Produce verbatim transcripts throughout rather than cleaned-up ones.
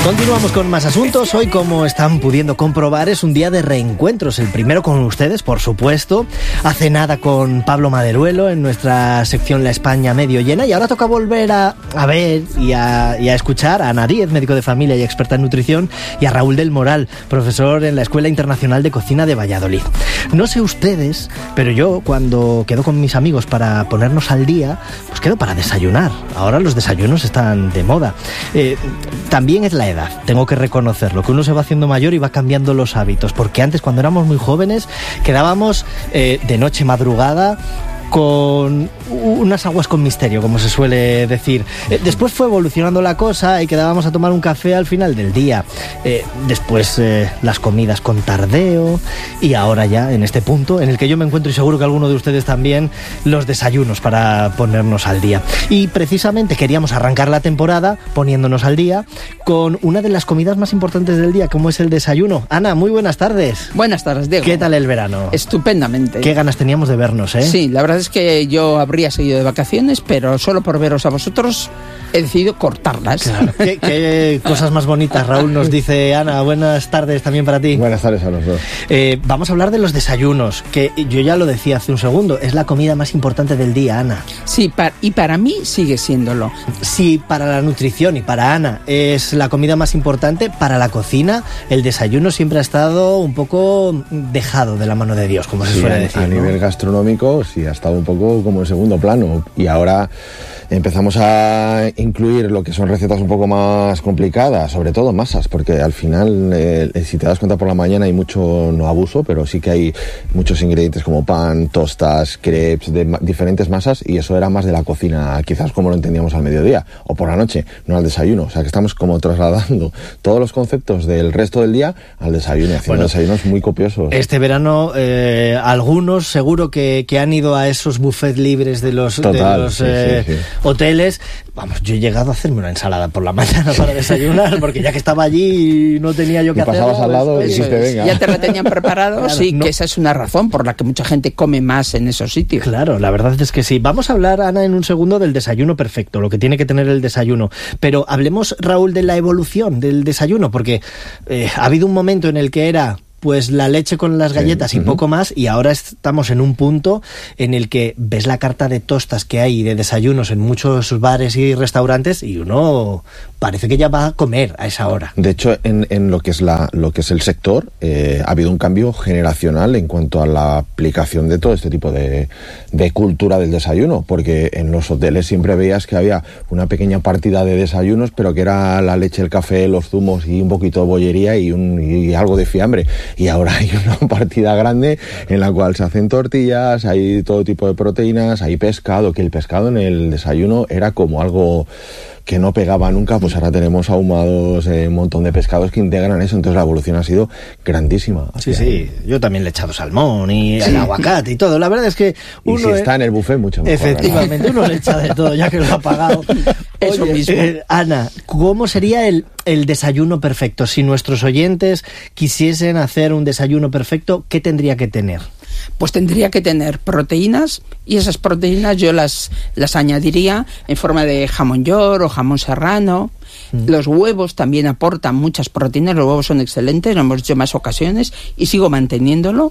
Continuamos con más asuntos. Hoy, como están pudiendo comprobar, es un día de reencuentros. El primero con ustedes, por supuesto. Hace nada con Pablo Maderuelo en nuestra sección La España Medio Llena. Y ahora toca volver a, a ver y a, y a escuchar a Ana Díez, médico de familia y experta en nutrición, y a Raúl del Moral, profesor en la Escuela Internacional de Cocina de Valladolid. No sé ustedes, pero yo cuando quedo con mis amigos para ponernos al día, pues quedo para desayunar. Ahora los desayunos están de moda. Eh, también es la edad. Tengo que reconocerlo, que uno se va haciendo mayor y va cambiando los hábitos, porque antes, cuando éramos muy jóvenes, quedábamos eh, de noche madrugada con unas aguas con misterio, como se suele decir. Eh, después fue evolucionando la cosa y quedábamos a tomar un café al final del día. Eh, después eh, las comidas con tardeo, y ahora ya en este punto en el que yo me encuentro, y seguro que alguno de ustedes también, los desayunos para ponernos al día. Y precisamente queríamos arrancar la temporada poniéndonos al día con una de las comidas más importantes del día, como es el desayuno. Ana, muy buenas tardes. Buenas tardes, Diego. ¿Qué tal el verano? Estupendamente. Qué ganas teníamos de vernos, ¿eh? Sí, la verdad es que yo habría seguido de vacaciones, pero solo por veros a vosotros he decidido cortarlas. Claro. ¿Qué, qué cosas más bonitas, Raúl, nos dice Ana? Buenas tardes también para ti. Buenas tardes a los dos. Eh, vamos a hablar de los desayunos, que yo ya lo decía hace un segundo, es la comida más importante del día, Ana. Sí, pa- y para mí sigue siéndolo. Sí, para la nutrición y para Ana es la comida más importante, para la cocina el desayuno siempre ha estado un poco dejado de la mano de Dios, como se Sí, suele a, decir. a ¿no? nivel gastronómico sí ha estado un poco como en segundo plano, y ahora empezamos a incluir lo que son recetas un poco más complicadas, sobre todo masas, porque al final, eh, si te das cuenta, por la mañana hay mucho, no abuso, pero sí que hay muchos ingredientes como pan, tostas, crepes, de ma- diferentes masas, y eso era más de la cocina, quizás como lo entendíamos al mediodía o por la noche, no al desayuno. O sea que estamos como trasladando todos los conceptos del resto del día al desayuno, haciendo Bueno, desayunos muy copiosos. Este verano eh, algunos seguro que, que han ido a esos buffets libres de los, Total, de los sí, eh, sí, sí. hoteles. Vamos, yo he llegado a hacerme una ensalada por la mañana para desayunar, porque ya que estaba allí y no tenía yo que Y hacer. pasabas al lado y Eso dijiste, es. venga. Ya te la tenían preparado, Claro, sí, no. que esa es una razón por la que mucha gente come más en esos sitios. Claro, la verdad es que sí. Vamos a hablar, Ana, en un segundo del desayuno perfecto, lo que tiene que tener el desayuno. Pero hablemos, Raúl, de la evolución del desayuno, porque eh, ha habido un momento en el que era pues la leche con las galletas sí, y uh-huh. poco más, y ahora estamos en un punto en el que ves la carta de tostas que hay de desayunos en muchos bares y restaurantes y uno parece que ya va a comer a esa hora. De hecho, en, en lo que es la lo que es el sector, eh, ha habido un cambio generacional en cuanto a la aplicación de todo este tipo de, de cultura del desayuno, porque en los hoteles siempre veías que había una pequeña partida de desayunos, pero que era la leche, el café, los zumos y un poquito de bollería y, un, y algo de fiambre. Y ahora hay una partida grande en la cual se hacen tortillas, hay todo tipo de proteínas, hay pescado, que el pescado en el desayuno era como algo que no pegaba nunca, pues ahora tenemos ahumados, eh, un montón de pescados que integran eso, entonces la evolución ha sido grandísima. Sí, sí, yo también le he echado salmón y sí. el aguacate y todo, la verdad es que uno... Y si está es... en el buffet, mucho mejor. Efectivamente, ¿verdad? Uno le echa de todo, ya que lo ha pagado. Eso Oye, mismo. Eh, Ana, ¿cómo sería el, el desayuno perfecto? Si nuestros oyentes quisiesen hacer un desayuno perfecto, ¿qué tendría que tener? Pues tendría que tener proteínas, y esas proteínas yo las, las añadiría en forma de jamón york o jamón serrano. Mm. Los huevos también aportan muchas proteínas, los huevos son excelentes, lo hemos dicho en más ocasiones y sigo manteniéndolo.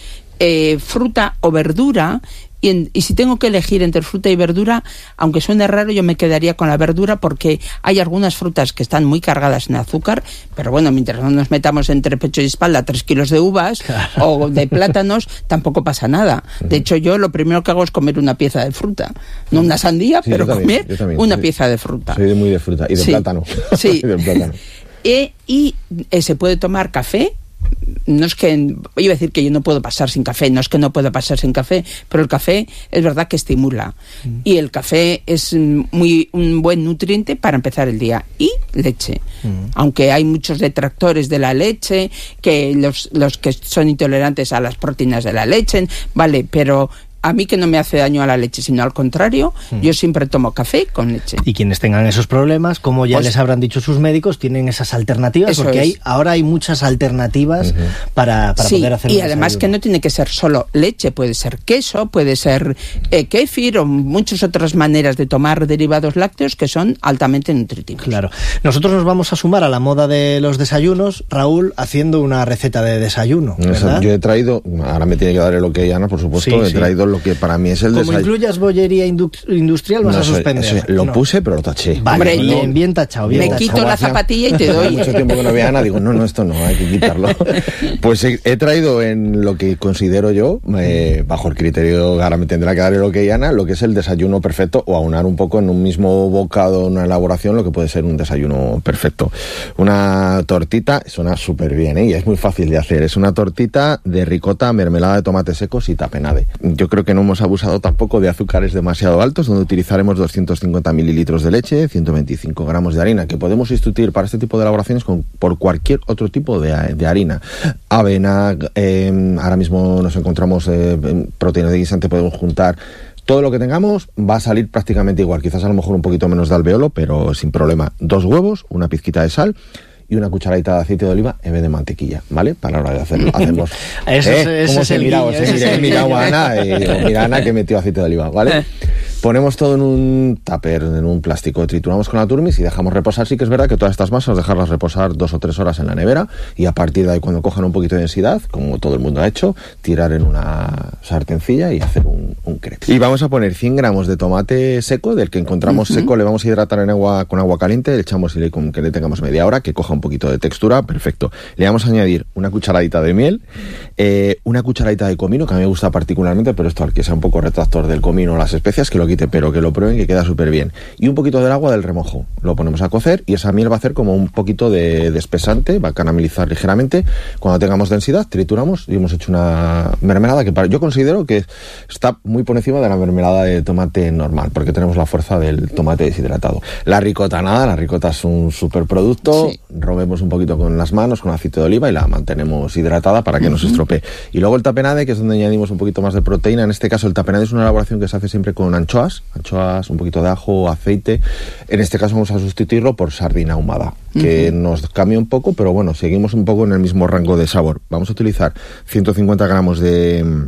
Eh, fruta o verdura, y, en, y si tengo que elegir entre fruta y verdura, aunque suene raro, yo me quedaría con la verdura, porque hay algunas frutas que están muy cargadas en azúcar, pero bueno, mientras no nos metamos entre pecho y espalda tres kilos de uvas claro. o de plátanos, tampoco pasa nada. De hecho, yo lo primero que hago es comer una pieza de fruta, no una sandía, sí, pero también, comer también, una soy, pieza de fruta. Soy muy de fruta y de sí. plátano. Sí. y de plátano. E, y eh, se puede tomar café. No es que, iba a decir que yo no puedo pasar sin café, no es que no pueda pasar sin café, pero el café es verdad que estimula. Mm. Y el café es muy un buen nutriente para empezar el día. Y leche. Mm. Aunque hay muchos detractores de la leche, que los, los que son intolerantes a las proteínas de la leche, vale, pero a mí que no me hace daño a la leche, sino al contrario, mm. yo siempre tomo café con leche. Y quienes tengan esos problemas, como ya pues, les habrán dicho sus médicos, tienen esas alternativas, porque hay, ahora hay muchas alternativas uh-huh. para, para sí, poder hacer y además que no tiene que ser solo leche, puede ser queso, puede ser eh, kéfir o muchas otras maneras de tomar derivados lácteos que son altamente nutritivos. Claro. Nosotros nos vamos a sumar a la moda de los desayunos, Raúl, haciendo una receta de desayuno, ¿verdad? Yo he traído, ahora me tiene que dar el ok, Ana, por supuesto, sí, he sí. traído lo que para mí es el Como desayuno. Como incluyas bollería indu- industrial, vas no, a suspender. Eso, eso, lo no. puse, pero lo taché. Vale, Hombre, bien, bien tachado. Bien me tachado. quito la zapatilla y te doy. Mucho tiempo que no había Ana, digo, no, no, esto no, hay que quitarlo. Pues he, he traído en lo que considero yo, eh, bajo el criterio, ahora me tendrá que dar el ok, Ana, lo que es el desayuno perfecto, o aunar un poco en un mismo bocado, una elaboración, lo que puede ser un desayuno perfecto. Una tortita, suena súper bien, ¿eh? Y es muy fácil de hacer. Es una tortita de ricota, mermelada de tomates secos y tapenade. Yo creo que no hemos abusado tampoco de azúcares demasiado altos, donde utilizaremos doscientos cincuenta mililitros de leche, ciento veinticinco gramos de harina, que podemos sustituir para este tipo de elaboraciones con, por cualquier otro tipo de, de harina. Avena, eh, ahora mismo nos encontramos eh, proteínas de guisante, podemos juntar. Todo lo que tengamos va a salir prácticamente igual, quizás a lo mejor un poquito menos de alveolo, pero sin problema. Dos huevos, una pizquita de sal y una cucharadita de aceite de oliva en vez de mantequilla, ¿vale? Para la hora de hacerlo, hacemos... Eso ¿eh? es, ¿Cómo es se el mirado? guiño, Se mira, mira a Ana y digo, mira Ana que metió aceite de oliva, ¿vale? Ponemos todo en un tupper, en un plástico, trituramos con la turmis y dejamos reposar. Sí que es verdad que todas estas masas dejarlas reposar dos o tres horas en la nevera y a partir de ahí, cuando cojan un poquito de densidad, como todo el mundo ha hecho, tirar en una sartencilla y hacer un, un crepe. Y vamos a poner cien gramos de tomate seco, del que encontramos uh-huh. seco, le vamos a hidratar en agua con agua caliente, le echamos y le, con que le tengamos media hora, que coja un poquito de textura, perfecto. Le vamos a añadir una cucharadita de miel, eh, una cucharadita de comino, que a mí me gusta particularmente, pero esto al que sea un poco retractor del comino o las especias, que lo quite, pero que lo prueben, que queda súper bien. Y un poquito del agua del remojo. Lo ponemos a cocer y esa miel va a hacer como un poquito de, de espesante, va a caramelizar ligeramente. Cuando tengamos densidad, trituramos y hemos hecho una mermelada que para, yo considero que está muy por encima de la mermelada de tomate normal, porque tenemos la fuerza del tomate deshidratado. La ricota, nada, la ricota es un súper producto, sí. Robemos un poquito con las manos, con aceite de oliva y la mantenemos hidratada para que uh-huh. no se estropee. Y luego el tapenade, que es donde añadimos un poquito más de proteína. En este caso el tapenade es una elaboración que se hace siempre con anchoas, anchoas, un poquito de ajo, aceite. En este caso vamos a sustituirlo por sardina ahumada, que uh-huh. nos cambia un poco, pero bueno, seguimos un poco en el mismo rango de sabor. Vamos a utilizar ciento cincuenta gramos de,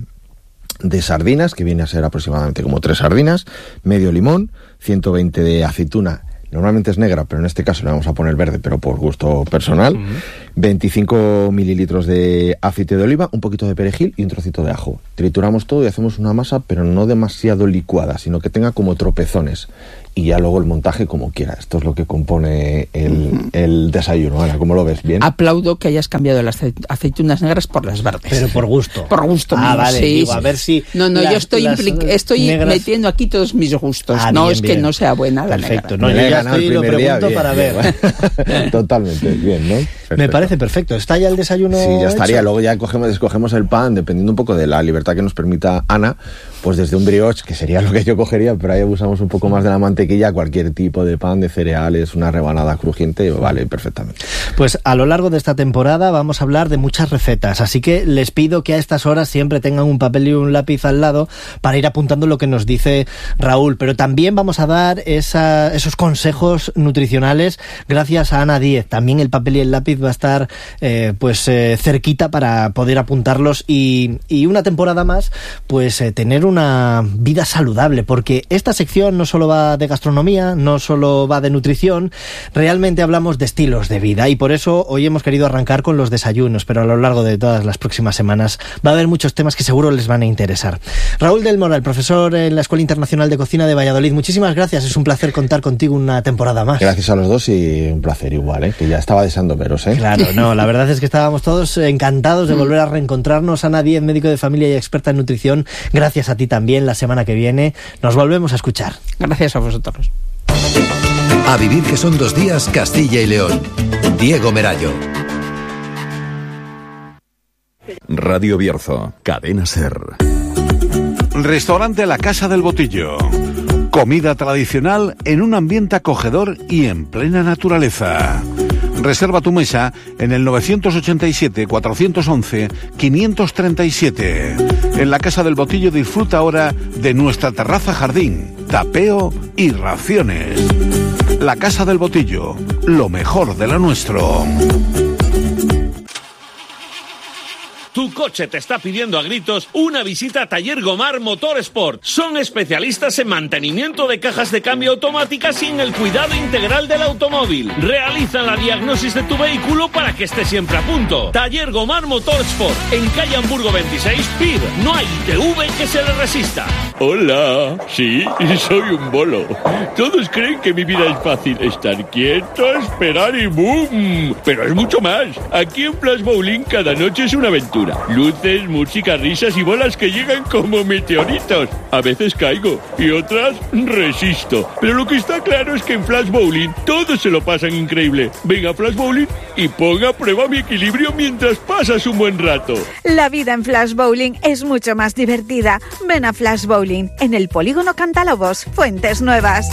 de sardinas, que viene a ser aproximadamente como tres sardinas, medio limón, ciento veinte de aceituna. Normalmente es negra, pero en este caso le vamos a poner verde, pero por gusto personal. Uh-huh. veinticinco mililitros de aceite de oliva, un poquito de perejil y un trocito de ajo. Trituramos todo y hacemos una masa, pero no demasiado licuada, sino que tenga como tropezones. Y ya luego el montaje como quiera. Esto es lo que compone el, uh-huh. el desayuno. Ana, ¿cómo lo ves? ¿Bien? Aplaudo que hayas cambiado las aceitunas negras por las verdes. Pero por gusto. Por gusto. Ah, mío, vale. Sí, digo, sí. A ver si... No, no, las, yo estoy, impli- estoy negras... metiendo aquí todos mis gustos. Ah, no bien, es bien. que no sea buena la Perfecto. negra. No, Me yo ya ganado estoy, el lo pregunto día, para bien, ver. Bien. Totalmente, bien, ¿no? Perfecto. Me parece perfecto. ¿Está ya el desayuno Sí, ya estaría. hecho? Luego ya cogemos, escogemos el pan, dependiendo un poco de la libertad que nos permita Ana, pues desde un brioche, que sería lo que yo cogería, pero ahí abusamos un poco más de la mantequilla, cualquier tipo de pan, de cereales, una rebanada crujiente, vale perfectamente. Pues a lo largo de esta temporada vamos a hablar de muchas recetas, así que les pido que a estas horas siempre tengan un papel y un lápiz al lado para ir apuntando lo que nos dice Raúl, pero también vamos a dar esa, esos consejos nutricionales gracias a Ana Díez. También el papel y el lápiz va a estar eh, pues eh, cerquita para poder apuntarlos y, y una temporada más pues eh, tener una vida saludable, porque esta sección no solo va de gastronomía, no solo va de nutrición, realmente hablamos de estilos de vida y por eso hoy hemos querido arrancar con los desayunos, pero a lo largo de todas las próximas semanas va a haber muchos temas que seguro les van a interesar. Raúl del Moral, profesor en la Escuela Internacional de Cocina de Valladolid, muchísimas gracias, es un placer contar contigo una temporada más. Gracias a los dos y un placer igual, ¿eh? Que ya estaba deseando veros, ¿eh? Claro, no, la verdad es que estábamos todos encantados de volver a reencontrarnos. Ana Díez, médico de familia y experta en nutrición, gracias a ti también. La semana que viene nos volvemos a escuchar. Gracias a vosotros. A vivir que son dos días, Castilla y León. Diego Merayo. Radio Bierzo, Cadena Ser. Restaurante La Casa del Botillo. Comida tradicional en un ambiente acogedor y en plena naturaleza. Reserva tu mesa en el nueve ocho siete, cuatro once, quinientos treinta y siete. En la Casa del Botillo disfruta ahora de nuestra terraza jardín, tapeo y raciones. La Casa del Botillo, lo mejor de lo nuestro. Tu coche te está pidiendo a gritos una visita a Taller Gomar Motorsport. Son especialistas en mantenimiento de cajas de cambio automáticas sin el cuidado integral del automóvil. Realizan la diagnosis de tu vehículo para que esté siempre a punto. Taller Gomar Motorsport, en calle Hamburgo veintiséis, P I B. No hay I T V que se le resista. Hola, sí, soy un bolo. Todos creen que mi vida es fácil. Estar quieto, esperar y ¡boom! Pero es mucho más. Aquí en Flash Bowling cada noche es una aventura. Luces, música, risas y bolas que llegan como meteoritos. A veces caigo y otras resisto. Pero lo que está claro es que en Flash Bowling todos se lo pasan increíble. Venga a Flash Bowling y ponga a prueba mi equilibrio mientras pasas un buen rato. La vida en Flash Bowling es mucho más divertida. Ven a Flash Bowling en el Polígono Cantalobos, Fuentes Nuevas.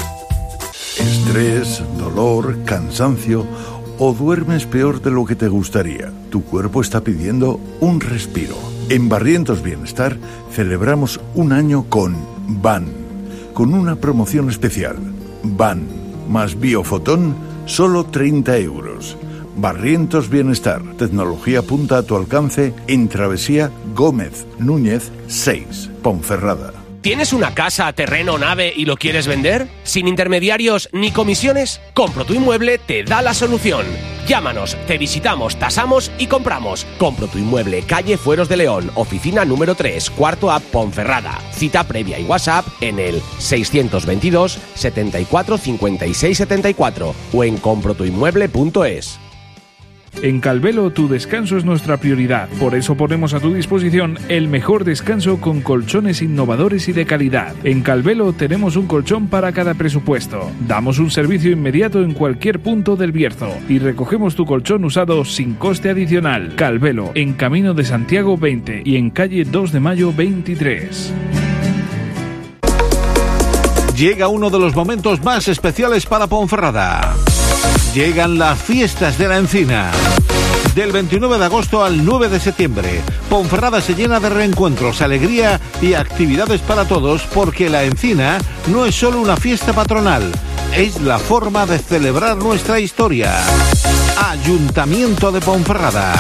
Estrés, dolor, cansancio, o duermes peor de lo que te gustaría. Tu cuerpo está pidiendo un respiro. En Barrientos Bienestar celebramos un año con V A N, con una promoción especial. V A N más Biofotón, solo treinta euros. Barrientos Bienestar, tecnología punta a tu alcance en Travesía Gómez Núñez seis, Ponferrada. ¿Tienes una casa, terreno, nave y lo quieres vender? ¿Sin intermediarios ni comisiones? Compro tu Inmueble te da la solución. Llámanos, te visitamos, tasamos y compramos. Compro tu Inmueble, calle Fueros de León, oficina número tres, cuarto A, Ponferrada. Cita previa y WhatsApp en el seiscientos veintidós, setenta y cuatro, cincuenta y seis, setenta y cuatro o en compro tu inmueble punto es. En Calvelo tu descanso es nuestra prioridad, por eso ponemos a tu disposición el mejor descanso con colchones innovadores y de calidad. En Calvelo tenemos un colchón para cada presupuesto. Damos un servicio inmediato en cualquier punto del Bierzo y recogemos tu colchón usado sin coste adicional. Calvelo, en Camino de Santiago veinte y en calle dos de mayo veintitrés. Llega uno de los momentos más especiales para Ponferrada. Llegan las fiestas de la Encina. Del veintinueve de agosto al nueve de septiembre, Ponferrada se llena de reencuentros, alegría y actividades para todos, porque la Encina no es solo una fiesta patronal, es la forma de celebrar nuestra historia. Ayuntamiento de Ponferrada.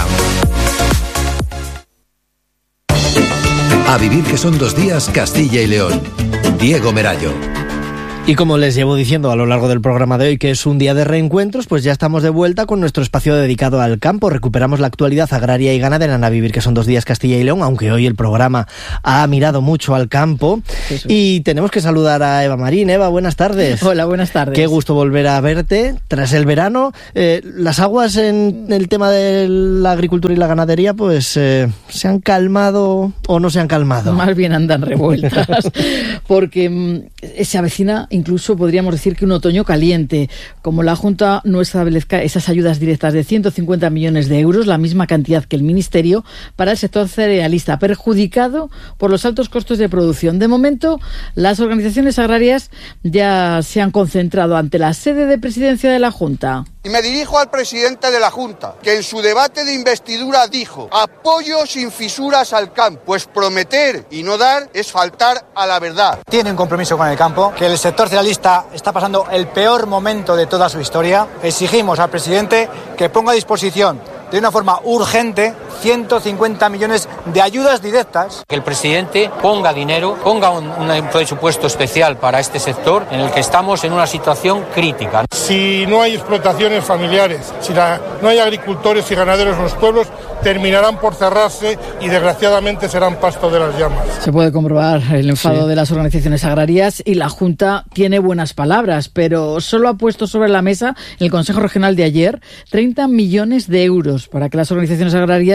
A vivir que son dos días, Castilla y León. Diego Merayo. Y como les llevo diciendo a lo largo del programa de hoy que es un día de reencuentros, pues ya estamos de vuelta con nuestro espacio dedicado al campo. Recuperamos la actualidad agraria y ganadera en A Vivir que son dos días, Castilla y León, aunque hoy el programa ha mirado mucho al campo. Eso. Y tenemos que saludar a Eva Marín. Eva, buenas tardes. Hola, buenas tardes. Qué gusto volver a verte tras el verano. Eh, las aguas en el tema de la agricultura y la ganadería, pues eh, ¿se han calmado o no se han calmado? Más bien andan revueltas, porque mmm, se avecina incluso podríamos decir que un otoño caliente. Como la Junta no establezca esas ayudas directas de ciento cincuenta millones de euros, la misma cantidad que el Ministerio, para el sector cerealista, perjudicado por los altos costos de producción. De momento, las organizaciones agrarias ya se han concentrado ante la sede de presidencia de la Junta. Y me dirijo al presidente de la Junta, que en su debate de investidura dijo: apoyo sin fisuras al campo. Pues prometer y no dar es faltar a la verdad. Tiene un compromiso con el campo, que el sector cerealista está pasando el peor momento de toda su historia. Exigimos al presidente que ponga a disposición de una forma urgente ciento cincuenta millones de ayudas directas. Que el presidente ponga dinero, ponga un, un presupuesto especial para este sector en el que estamos en una situación crítica. Si no hay explotaciones familiares, si la, no hay agricultores y ganaderos en los pueblos, terminarán por cerrarse y desgraciadamente serán pasto de las llamas. Se puede comprobar el enfado sí. de las organizaciones agrarias y la Junta tiene buenas palabras, pero solo ha puesto sobre la mesa en el Consejo Regional de ayer treinta millones de euros para que las organizaciones agrarias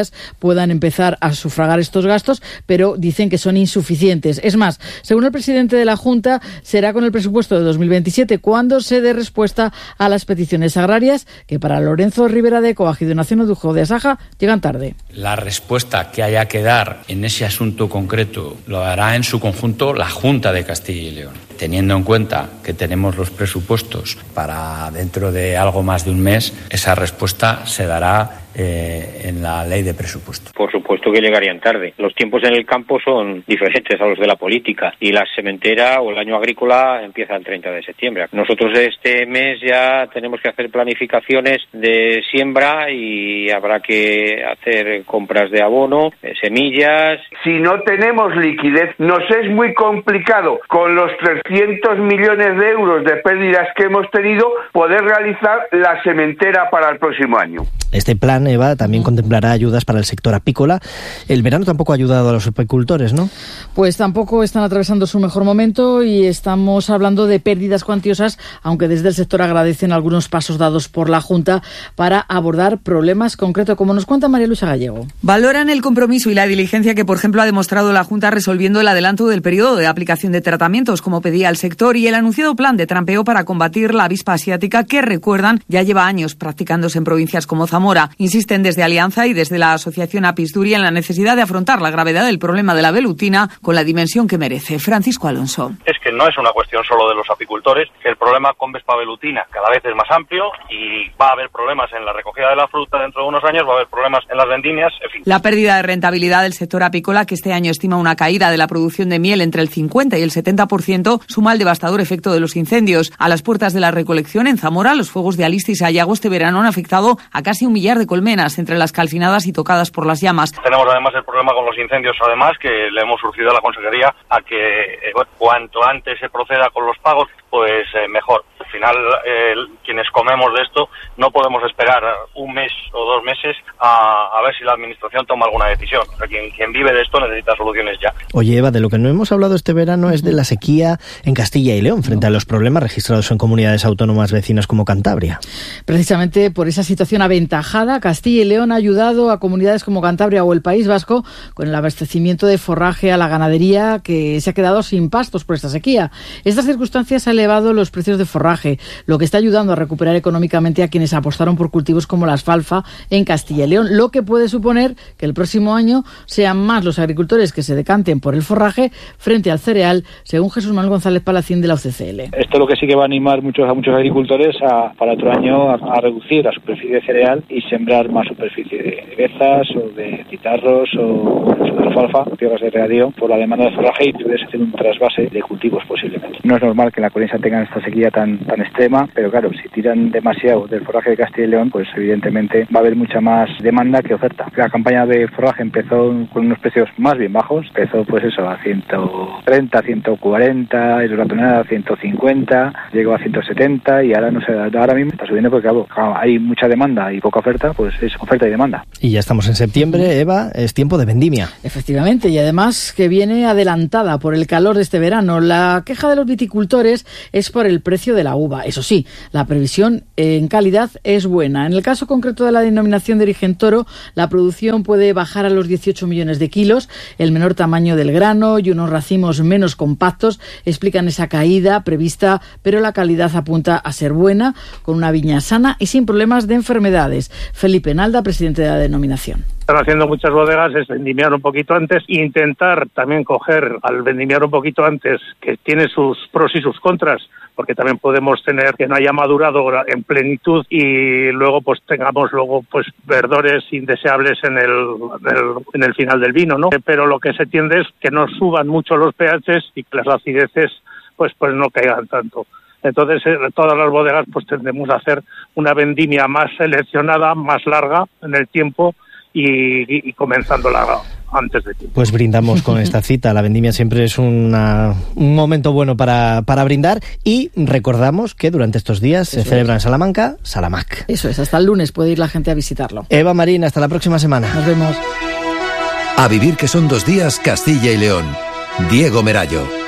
familias puedan empezar a sufragar estos gastos, pero dicen que son insuficientes. Es más, según el presidente de la Junta, será con el presupuesto de dos mil veintisiete cuando se dé respuesta a las peticiones agrarias que para Lorenzo Rivera de Coagido Nación Odujo de Asaja llegan tarde. La respuesta que haya que dar en ese asunto concreto lo hará en su conjunto la Junta de Castilla y León. Teniendo en cuenta que tenemos los presupuestos para dentro de algo más de un mes, esa respuesta se dará eh, en la ley de presupuestos. Por supuesto que llegarían tarde. Los tiempos en el campo son diferentes a los de la política y la sementera o el año agrícola empieza el treinta de septiembre. Nosotros este mes ya tenemos que hacer planificaciones de siembra y habrá que hacer compras de abono, de semillas. Si no tenemos liquidez, nos es muy complicado con los trescientos millones de euros de pérdidas que hemos tenido poder realizar la sementera para el próximo año. Este plan, Eva, también contemplará ayudas para el sector apícola. El verano tampoco ha ayudado a los apicultores, ¿no? Pues tampoco están atravesando su mejor momento y estamos hablando de pérdidas cuantiosas, aunque desde el sector agradecen algunos pasos dados por la Junta para abordar problemas concretos, como nos cuenta María Luisa Gallego. Valoran el compromiso y la diligencia que, por ejemplo, ha demostrado la Junta resolviendo el adelanto del periodo de aplicación de tratamientos, como pedía el sector, y el anunciado plan de trampeo para combatir la avispa asiática, que, recuerdan, ya lleva años practicándose en provincias como Zamora. Insisten desde Alianza y desde la Asociación Apisturia en la necesidad de afrontar la gravedad del problema de la velutina con la dimensión que merece. Francisco Alonso. Es que no es una cuestión solo de los apicultores, que el problema con Vespa velutina cada vez es más amplio y va a haber problemas en la recogida de la fruta dentro de unos años, va a haber problemas en las vendimias, en fin. La pérdida de rentabilidad del sector apícola, que este año estima una caída de la producción de miel entre el cincuenta y el setenta por ciento, suma el devastador efecto de los incendios. A las puertas de la recolección en Zamora, los fuegos de Aliste y Sayago este verano han afectado a casi un millar de colmenas, entre las calcinadas y tocadas por las llamas. Tenemos además el problema con los incendios, además, que le hemos urgido a la Consejería a que eh, bueno, cuanto antes se proceda con los pagos, pues eh, mejor. Al final, eh, quienes comemos de esto, no podemos esperar un mes o dos meses a, a ver si la Administración toma alguna decisión. O sea, quien, quien vive de esto necesita soluciones ya. Oye, Eva, de lo que no hemos hablado este verano es de la sequía en Castilla y León, frente a los problemas registrados en comunidades autónomas vecinas como Cantabria. Precisamente por esa situación aventajada, Castilla y León ha ayudado a comunidades como Cantabria o el País Vasco con el abastecimiento de forraje a la ganadería, que se ha quedado sin pastos por esta sequía. Estas circunstancias han elevado los precios de forraje, lo que está ayudando a recuperar económicamente a quienes apostaron por cultivos como la alfalfa en Castilla y León, lo que puede suponer que el próximo año sean más los agricultores que se decanten por el forraje frente al cereal, según Jesús Manuel González Palacín de la U C C L. Esto lo que sí que va a animar muchos, a muchos agricultores a, para otro año a, a reducir la superficie de cereal y sembrar más superficie de berzas o de citarros o de alfalfa, tierras de regadío, por la demanda de forraje, y puedes hacer un trasvase de cultivos posiblemente. No es normal que en la Corensa tengan esta sequía tan, tan extrema, pero claro, si tiran demasiado del forraje de Castilla y León, pues evidentemente va a haber mucha más demanda que oferta. La campaña de forraje empezó con unos precios más bien bajos, empezó pues eso a ciento treinta, ciento cuarenta, y la tonelada a ciento cincuenta, llegó a ciento setenta y ahora no sé, ahora mismo está subiendo porque claro, hay mucha demanda y poca oferta, pues es oferta y demanda. Y ya estamos en septiembre, Eva, es tiempo de vendimia. Efectivamente, y además que viene adelantada por el calor de este verano. La queja de los viticultores es por el precio de la uva. Eso sí, la previsión en calidad es buena. En el caso concreto de la denominación de origen Toro, la producción puede bajar a los dieciocho millones de kilos. El menor tamaño del grano y unos racimos menos compactos explican esa caída prevista, pero la calidad apunta a ser buena, con una viña sana y sin problemas de enfermedades. Felipe Nalda, presidente de la denominación. Están haciendo muchas bodegas es vendimiar un poquito antes e intentar también coger al vendimiar un poquito antes, que tiene sus pros y sus contras, porque también podemos tener que no haya madurado en plenitud y luego pues tengamos luego pues verdores indeseables en el, en el, en el final del vino, ¿no? Pero lo que se tiende es que no suban mucho los pHs y que las acideces pues pues no caigan tanto. Entonces, eh, todas las bodegas pues tendremos a hacer una vendimia más seleccionada, más larga en el tiempo y, y, y comenzándola antes de tiempo. Pues brindamos con esta cita. La vendimia siempre es una, un momento bueno para, para brindar, y recordamos que durante estos días Eso se celebra es. en Salamanca Salamac. Eso es, hasta el lunes puede ir la gente a visitarlo. Eva Marín, hasta la próxima semana. Nos vemos. A vivir que son dos días, Castilla y León. Diego Merallo.